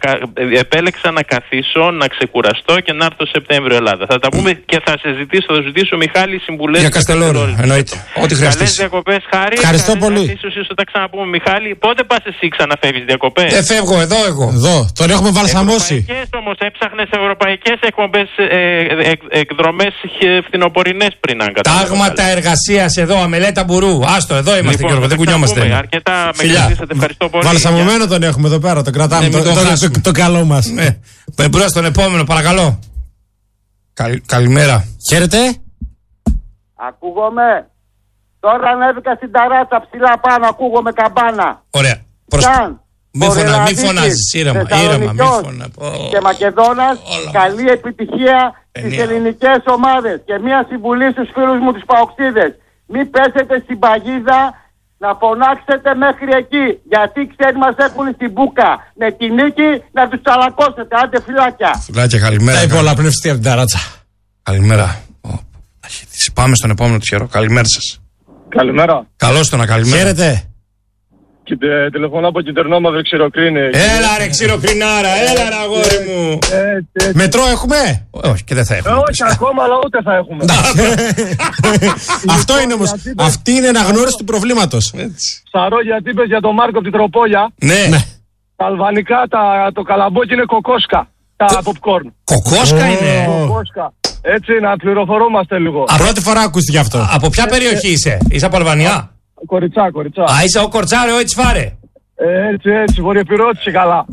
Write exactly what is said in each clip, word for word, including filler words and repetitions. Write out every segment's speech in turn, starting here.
επέλεξα να καθίσω, να ξεκουραστώ και να έρθω Σεπτέμβριο Ελλάδα. Θα τα πούμε και θα συζητήσω, θα ζητήσω Μιχάλη συμβουλές. Για Καστελόριο, εννοείται. Ό,τι χρειαστείς. Καλές διακοπές, Χάρη. Ευχαριστώ πολύ. Ίσως θα τα ξαναπούμε, Μιχάλη. Πότε πας εσύ ξαναφεύγεις διακοπές? Δεν φεύγω, εδώ εγώ. Εδώ, τον έχουμε βαλσαμώσει. Ευρωπαϊκές όμως, έψαχνες ευρωπαϊκές εκπομπές, ε, ε, ε, εκδρομές φθινοπορεινές πριν, αν κατάλαβα. Τάγματα εργασίας εδώ, αμελέτα μπουρού. Άστο, εδώ είμαστε, Λοιπόν, Γιώργο, δεν κουνιόμαστε. Αρκετά με κρατήσατε, ευχαριστώ πολύ. Βαλσαμωμένο τον έχουμε εδώ πέρα, τον κρατάμε. Ναι, το, το, το, το, το καλό μας. Ναι. Μπρος στον επόμενο, παρακαλώ. Καλ, καλημέρα. Χαίρετε. Ακούγομαι. Τώρα ανέβηκα στην ταράτσα ψηλά πάνω, ακούγομαι καμπάνα. Ωραία. Προς... Μη φωνα, μη φωνάζεις, ήρεμα, ήρεμα, μη φωνα. Και Μακεδόνας, καλή επιτυχία στις ελληνικές ομάδες. Και μια συμβουλή στους φίλους μου τους παοξίδες. Μην πέσετε στην παγίδα, να φωνάξετε μέχρι εκεί. Γιατί ξέρει μας έχουν στην μπούκα. Με τη νίκη να τους τσαλακώσετε. Άντε φυλάκια. Φυλάκια, καλημέρα. Θα υπολαπνευστεί από την ταράτσα. Καλημέρα. Πάμε στον επόμενο τυχερό. Καλημέρα σας. Καλημέρα. Καλώς το να καλημέρα. Χαίρετε. Και τε, τηλεφωνώ από Κιντερνό, μαύρη Ξηροκρίνη. Έλα ρε Ξηροκρινάρα, έλα ρε αγόρι μου. Ε, Μετρό έχουμε? Όχι, και δεν θα έχουμε. Ε, όχι ακόμα, αλλά ούτε θα έχουμε. Αυτό είναι όμως. Αυτή είναι αναγνώριση του προβλήματος. Σαρό, γιατί είπες για τον Μάρκο από την Τροπόλια. Ναι. Τα αλβανικά, τα, το καλαμπόκι είναι κοκόσκα. Τα popcorn. Κοκόσκα είναι. Κοκόσκα. Έτσι, να πληροφορούμαστε λίγο. Πρώτη φορά ακούστηκε αυτό. Από ποια περιοχή είσαι? Είσαι από Αλβανία? Κοριτσά, κοριτσά. Α, είσαι ο Κορτσάρο, έτσι φάρε. Ε, έτσι, έτσι, βορειοπυρώτηση καλά.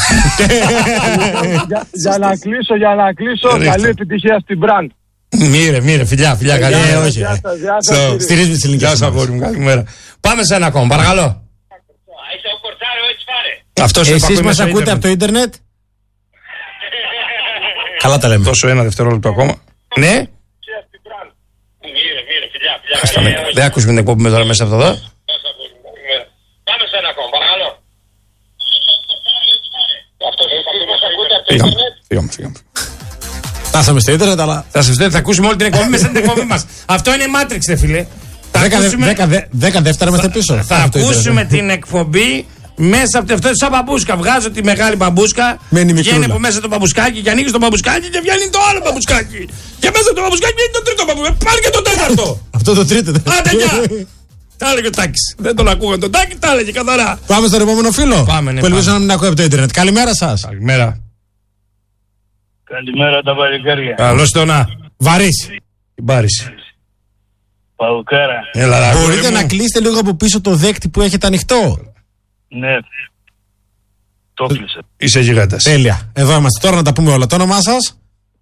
για, για να κλείσω, για να κλείσω, καλή επιτυχία στην Μπραντ. Μύρε, μύρε, φιλιά, φιλιά, καλή. Ε, όχι. Στηρίζουμε τις ελληνικές. Γεια σας, αγόρι μου, καλημέρα. Πάμε σε ένα ακόμα, παρακαλώ. Είσαι ο Κορτσάρο, έτσι φάρε. Αυτός εσείς μας ακούτε από το ίντερνετ? Καλά τα λέμε. Τόσο ένα δευτερόλεπτο ακόμα. Ναι. Δεν ακούσουμε την εκπομπή τώρα μέσα από εδώ. Πάμε σε ένα ακόμα, παρακαλώ. Φύγαμε, φύγαμε, φύγαμε. Φτάσαμε στο ίντερνετ, αλλά... Θα ακούσουμε όλη την εκπομπή μέσα στην εκπομπή μας. Αυτό είναι Matrix, δε φίλε. Δέκα δεύτερα είμαστε πίσω. Θα ακούσουμε την εκπομπή μέσα από αυτό σαν μπαμπούσκα. Βγάζω τη μεγάλη μπαμπούσκα. Βγαίνει από μέσα το μπαμπουσκάκι και ανοίγει το μπαμπουσκάκι και βγαίνει το άλλο μπαμπουσκάκι. Και μέσα το μπαμπουσκάκι βγαίνει το τρίτο μπαμπουσκάκι. Πάρει και το τέταρτο. Αυτό το τρίτο. Άντε, γεια. Τα έλεγε ο Τάκης. Δεν τον ακούγαν τον Τάκη, τα έλεγε καθαρά. Πάμε στον επόμενο φίλο. Πάμε, ναι, που ελπίζω να μην ακούει από το ίντερνετ. Καλημέρα σας. Καλημέρα. Καλημέρα τα παλικάρια. Καλώς το να. Βαρύς. Την πάρεις. Παουκάρα. Μπορείτε να κλείσετε λίγο από πίσω το δέκτη που έχετε ανοιχτό? Ναι. Το κλείσε. Είσαι γιγάντας. Τέλεια. Εδώ είμαστε τώρα να τα πούμε όλα. Το όνομά σας?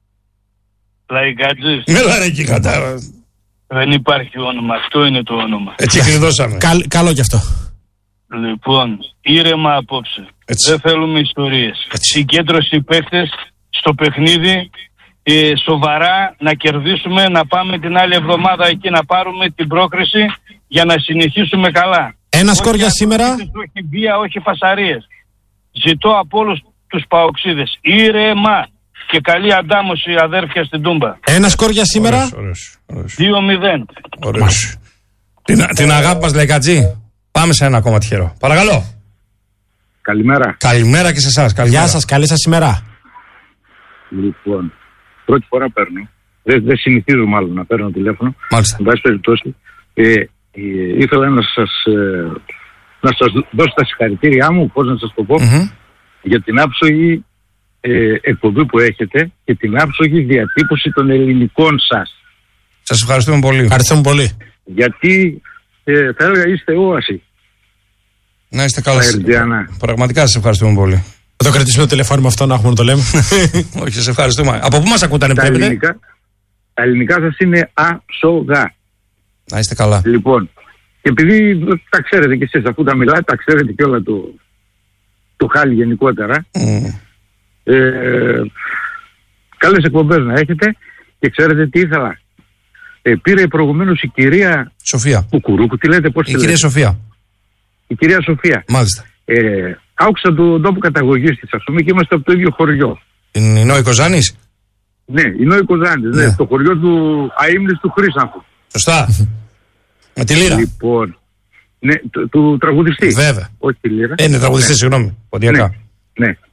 Λαϊκατζής. Έλα ρε γιγαντά. Δεν υπάρχει όνομα. Αυτό είναι το όνομα. Έτσι κλειδώσαμε. Καλ, καλό κι αυτό. Λοιπόν, ήρεμα απόψε. Έτσι. Δεν θέλουμε ιστορίες. Συγκέντρωση παίχτες στο παιχνίδι. Ε, σοβαρά να κερδίσουμε, να πάμε την άλλη εβδομάδα εκεί να πάρουμε την πρόκριση για να συνεχίσουμε καλά. Ένα σκορ για σήμερα. Όχι βία, όχι φασαρίες. Ζητώ από όλους τους παοξίδες ήρεμα και καλή αντάμωση, αδέρφια στην Τούμπα. Ένα σκορ για σήμερα. δύο μηδέν. Την, την αγάπη μας, Λαϊκατζή. Πάμε σε ένα ακόμα τυχερό. Παρακαλώ. Καλημέρα. Καλημέρα και σε εσάς. Γεια σας, καλή σας ημέρα. Λοιπόν, πρώτη φορά παίρνω. Δεν, δεν συνηθίζω μάλλον να παίρνω τηλέφωνο. Μάλιστα. Εν πάση περιπτώσει, ε, ε, ήθελα να σας, ε, να σας δώσω τα συγχαρητήριά μου, πώς να σας το πω, mm-hmm. για την άψογη ε, εκπομπή που έχετε και την άψογη διατύπωση των ελληνικών σας. Σας ευχαριστούμε πολύ. Ευχαριστούμε πολύ. Γιατί ε, θα έλεγα είστε όαση. Να είστε καλά. Αερτιανά. Πραγματικά σας ευχαριστούμε πολύ. Θα το κρατήσουμε το τηλεφώνημα αυτό να έχουμε να το λέμε. Όχι, σας ευχαριστούμε. Από πού μας ακούτε, τα ελληνικά, τα ελληνικά σας είναι ασογά. Να είστε καλά. Λοιπόν, και επειδή τα ξέρετε κι εσείς, αφού τα μιλάτε, τα ξέρετε και όλα το, το χάλι γενικότερα. Mm. Ε, καλές εκπομπές να έχετε και ξέρετε τι ήθελα. Ε, πήρε προηγουμένως η κυρία Σοφία Κουκουρούκου, τι λέτε, πώς η τη κυρία λέτε? Σοφία. Η κυρία Σοφία. Μάλιστα. Ε, άκουσα τον τόπο καταγωγής της, ας πούμε, και είμαστε από το ίδιο χωριό. Είναι η Νόη Κοζάνης? Ναι, η Νόη Κοζάνης, ναι. ναι, το χωριό του Αείμνης του Χρύσανθου. Σωστά. Με τη λύρα. Λοιπόν, ναι, του, του τραγουδιστή. Βέβαια. Όχι τη λύρα. Ε, είναι τραγουδιστή, ναι. συγγνώμη. Ποντιακά. Ναι, ναι.